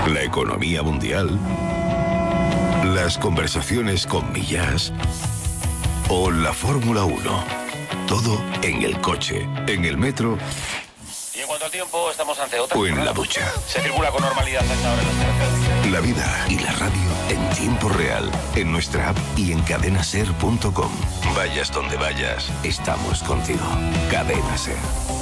la economía mundial, las conversaciones con Millás o la Fórmula 1. Todo en el coche, en el metro. Y en cuanto al tiempo, estamos ante otra. O en la ducha. Se circula con normalidad hasta ahora en las carreteras. La vida y la radio en tiempo real, en nuestra app y en cadenaser.com. Vayas donde vayas, estamos contigo. Cadena Ser.